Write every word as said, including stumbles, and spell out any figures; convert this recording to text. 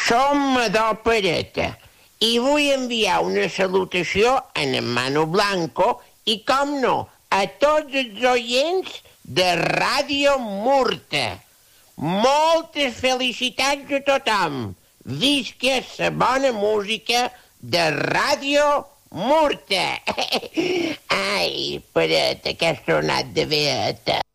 Som Madó Pereta i vull enviar una salutació a en Manu Blanco i, com no, a tots els oients de Ràdio Murta. Moltes felicitats a tothom. Visca la bona música de Ràdio Murta. Ai, Pereta, que has sonat de beata.